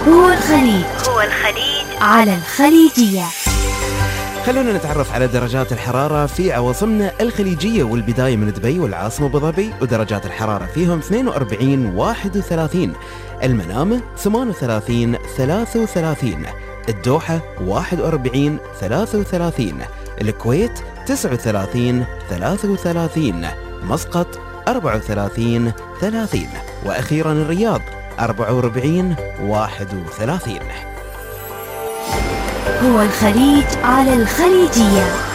هو الخليج على الخليجية. خلونا نتعرف على درجات الحرارة في عواصمنا الخليجية، والبداية من دبي والعاصمة أبو ظبي، ودرجات الحرارة فيهم 42 31، المنامة 38 33، الدوحة 41 33، الكويت 39 33، مسقط 34 30، وأخيرا الرياض 44 31. هو الخليج على الخليجية.